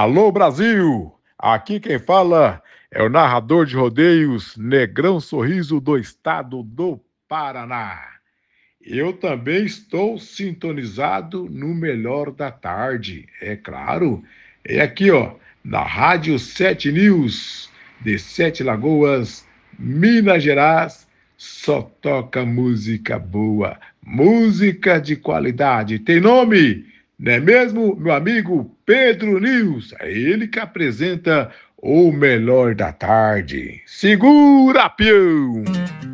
Alô Brasil! Aqui quem fala é o narrador de rodeios Negrão Sorriso do estado do Paraná. Eu também estou sintonizado no melhor da tarde, é claro. É aqui, ó, na Rádio 7 News, de Sete Lagoas, Minas Gerais. Só toca música boa, música de qualidade. Tem nome, não é mesmo, meu amigo Pedro News? É ele que apresenta o melhor da tarde. Segura, peão!